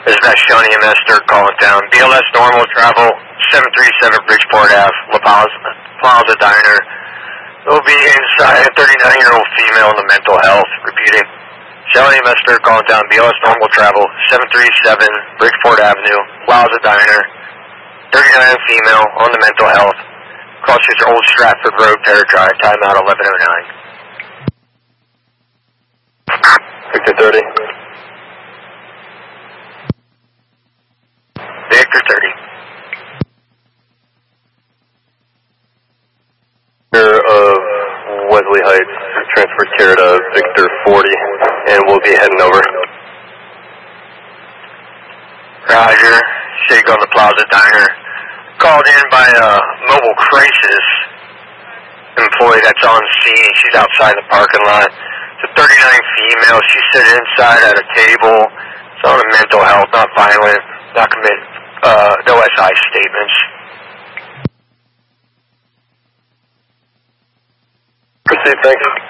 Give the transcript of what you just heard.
This is Vashoni EMS, third calling down. BLS normal travel, 737 Bridgeport Ave, La Plaza Diner. Will be inside a 39-year-old female in the mental health. Repeating. Vashoni EMS, third calling down. BLS normal travel, 737 Bridgeport Avenue, Plaza Diner. 39 female on the mental health. Cross your Old Stratford Road, Terra Drive, timeout 11:09. Victor 30. Victor 30. Of Wesley Heights, transfer care to Victor 40, and we'll be heading over. Roger. Sig on the Plaza Diner. Called in by a mobile crisis employee that's on scene. She's outside the parking lot. It's a 39 female. She's sitting inside at a table. It's on a mental health, not violent, not commit, no SI statements. Proceed, thanks.